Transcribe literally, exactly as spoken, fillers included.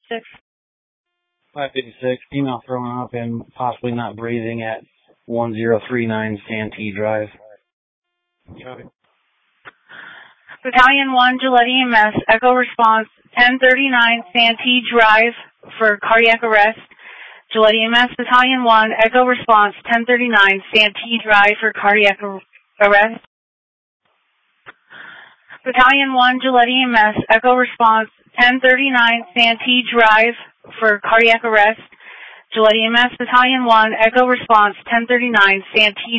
fifty-six. five fifty-six, female throwing up and possibly not breathing at one zero three nine Santee Drive. Copy. Battalion one, Gillette E M S, Echo Response, ten thirty-nine Santee Drive for cardiac arrest. Gillette E M S, Battalion one, Echo Response, ten thirty-nine Santee Drive for cardiac ar- arrest. Battalion one, Gillette E M S, Echo Response, ten thirty-nine Santee Drive for cardiac arrest. Gillette E M S, Battalion one, Echo Response, ten thirty-nine Santee